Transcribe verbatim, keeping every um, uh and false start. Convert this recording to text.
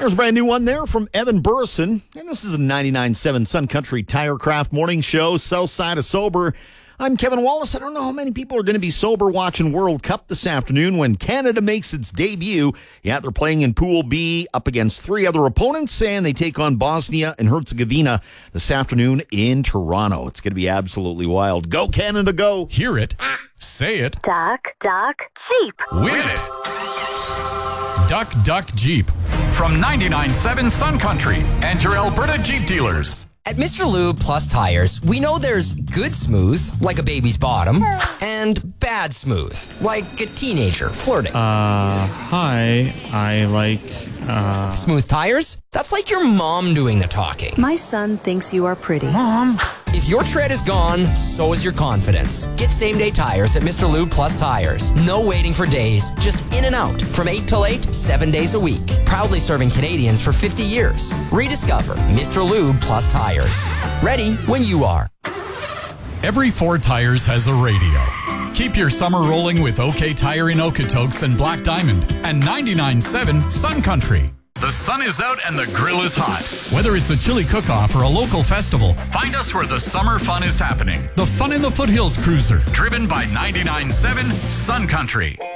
There's a brand new one there from Evan Burrison. And this is a ninety-nine point seven Sun Country Tirecraft morning show, South Side of Sober. I'm Kevin Wallace. I don't know how many people are going to be sober watching World Cup this afternoon when Canada makes its debut. Yeah, they're playing in Pool B up against three other opponents, and they take on Bosnia and Herzegovina this afternoon in Toronto. It's going to be absolutely wild. Go, Canada, go. Hear it. Say it. Duck, duck, Jeep. Win it. Duck, Duck, Jeep. From ninety-nine point seven Sun Country and your Alberta Jeep dealers. At Mister Lube Plus Tires, we know there's good smooth, like a baby's bottom, and bad smooth, like a teenager flirting. Uh, hi, I like, uh... Smooth tires? That's like your mom doing the talking. My son thinks you are pretty. Mom. If your tread is gone, so is your confidence. Get same-day tires at Mister Lube Plus Tires. No waiting for days, just in and out. From eight till eight, seven days a week. Proudly serving Canadians for fifty years. Rediscover Mister Lube Plus Tires. Ready when you are. Every Ford Tires has a radio. Keep your summer rolling with OK Tire in Okotoks and Black Diamond and ninety-nine point seven Sun Country. The sun is out and the grill is hot. Whether it's a chili cook-off or a local festival, find us where the summer fun is happening. The Fun in the Foothills Cruiser, driven by ninety-nine point seven Sun Country.